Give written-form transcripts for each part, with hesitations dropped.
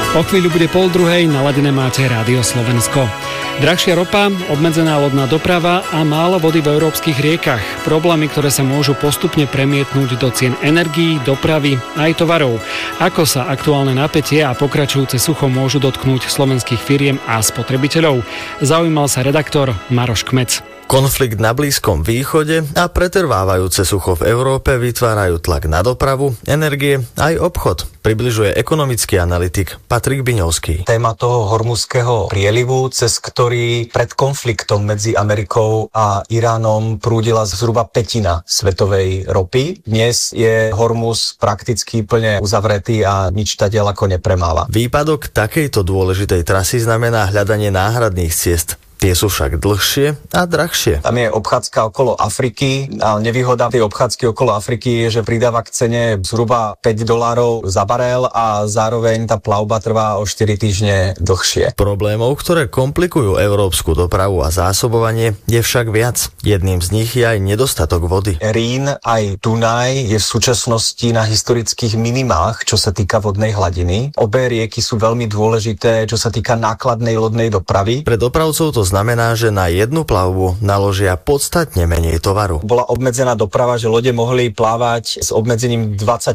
O chvíľu bude 12:30, naladené máte Rádio Slovensko. Drahšia ropa, obmedzená lodná doprava a málo vody v európskych riekach. Problémy, ktoré sa môžu postupne premietnúť do cien energií, dopravy a aj tovarov. Ako sa aktuálne napätie a pokračujúce sucho môžu dotknúť slovenských firiem a spotrebiteľov? Zaujímal sa redaktor Maroš Kmec. Konflikt na Blízkom východe a pretrvávajúce sucho v Európe vytvárajú tlak na dopravu, energie aj obchod, približuje ekonomický analytik Patrik Biňovský. Téma toho hormuzského prielivu, cez ktorý pred konfliktom medzi Amerikou a Iránom prúdila zhruba pätina svetovej ropy. Dnes je Hormuz prakticky plne uzavretý a nič tadiaľ ako nepremáva. Výpadok takejto dôležitej trasy znamená hľadanie náhradných ciest. Tie sú však dlhšie a drahšie. Tam je obchádzka okolo Afriky a nevýhoda tej obchádzky okolo Afriky je, že pridáva k cene zhruba $5 za barel a zároveň tá plavba trvá o 4 týždne dlhšie. Problémov, ktoré komplikujú európsku dopravu a zásobovanie, je však viac. Jedným z nich je aj nedostatok vody. Rín aj Dunaj je v súčasnosti na historických minimách, čo sa týka vodnej hladiny. Obe rieky sú veľmi dôležité, čo sa týka nákladnej lodnej dopravy. Pre dopravcov to znamená, že na jednu plavbu naložia podstatne menej tovaru. Bola obmedzená doprava, že lode mohli plávať s obmedzením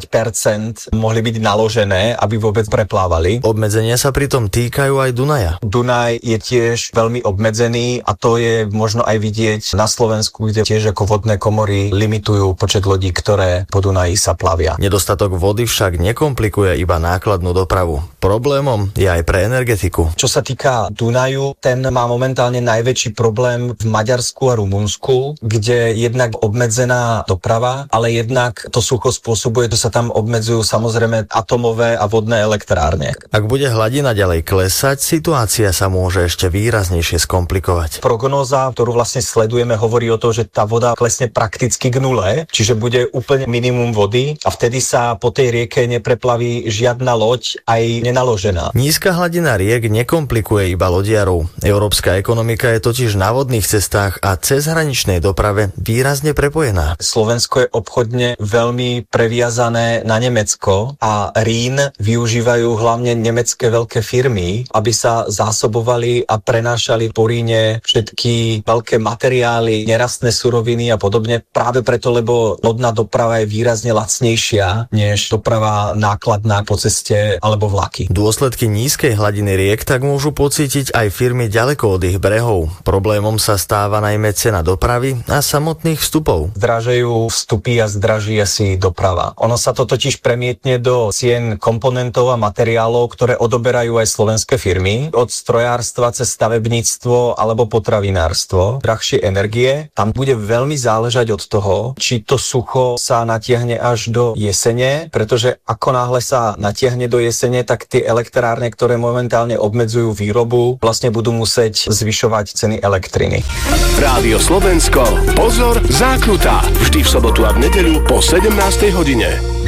20%, mohli byť naložené, aby vôbec preplávali. Obmedzenia sa pritom týkajú aj Dunaja. Dunaj je tiež veľmi obmedzený a to je možno aj vidieť na Slovensku, kde tiež ako vodné komory limitujú počet lodí, ktoré po Dunaji sa plavia. Nedostatok vody však nekomplikuje iba nákladnú dopravu. Problémom je aj pre energetiku. Čo sa týka Dunaju, ten má momentálne najväčší problém v Maďarsku a Rumunsku, kde jednak obmedzená doprava, ale jednak to sucho spôsobuje, že sa tam obmedzujú samozrejme atomové a vodné elektrárne. Ak bude hladina ďalej klesať, situácia sa môže ešte výraznejšie skomplikovať. Prognóza, ktorú vlastne sledujeme, hovorí o tom, že tá voda klesne prakticky k nule, čiže bude úplne minimum vody a vtedy sa po tej rieke nepreplaví žiadna loď aj nenaložená. Nízka hladina riek nekomplikuje iba lodiarov. Európska ekonomika je totiž na vodných cestách a cezhraničnej doprave výrazne prepojená. Slovensko je obchodne veľmi previazané na Nemecko a Rín využívajú hlavne nemecké veľké firmy, aby sa zásobovali a prenášali po Ríne všetky veľké materiály, nerastné suroviny a podobne. Práve preto, lebo lodná doprava je výrazne lacnejšia než doprava nákladná po ceste alebo vlaky. Dôsledky nízkej hladiny riek tak môžu pocítiť aj firmy ďaleko od ich brehov. Problémom sa stáva najmä cena dopravy a samotných vstupov. Zdražejú vstupy a zdraží asi doprava. Ono sa to totiž premietne do cien komponentov a materiálov, ktoré odoberajú aj slovenské firmy, od strojárstva cez stavebníctvo alebo potravinárstvo. Drahšie energie, tam bude veľmi záležať od toho, či to sucho sa natiahne až do jesene, pretože ako náhle sa natiahne do jesene, tak tie elektrárne, ktoré momentálne obmedzujú výrobu, vlastne budú musieť zvyšovať ceny elektriny. Rádio Slovensko, pozor, zákruta. Vždy v sobotu a v nedeľu po 17. hodine.